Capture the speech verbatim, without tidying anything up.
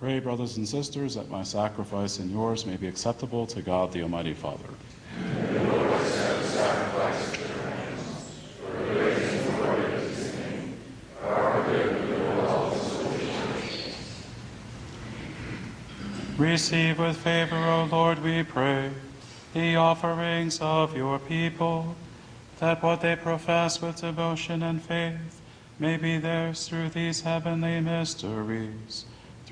Pray, brothers and sisters, that my sacrifice and yours may be acceptable to God the Almighty Father. May the Lord accept the sacrifice of your hands, for the praise and glory of his name, for our good and the good of his holy church. Receive with favor, O Lord, we pray, the offerings of your people, that what they profess with devotion and faith may be theirs through these heavenly mysteries.